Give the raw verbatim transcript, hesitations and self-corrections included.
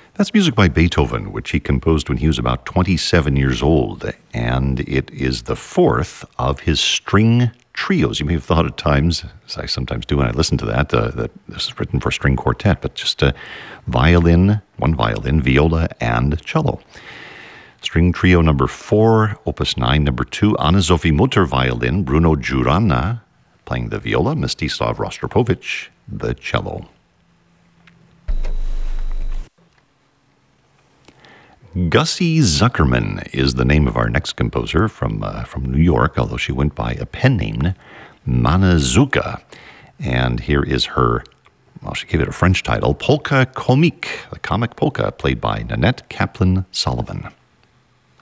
That's music by Beethoven, which he composed when he was about twenty-seven years old, and it is the fourth of his string trios. You may have thought at times, as I sometimes do when I listen to that, uh, that this is written for string quartet, but just a violin, one violin, viola, and cello. String trio number four, opus nine, number two, Anna-Sophie Mutter violin, Bruno Giuranna playing the viola, Mstislav Rostropovich the cello. Gussie Zuckerman is the name of our next composer from uh, from New York, although she went by a pen name, Manazuka. And here is her, well, she gave it a French title, Polka Comique, the comic polka, played by Nanette Kaplan-Solomon.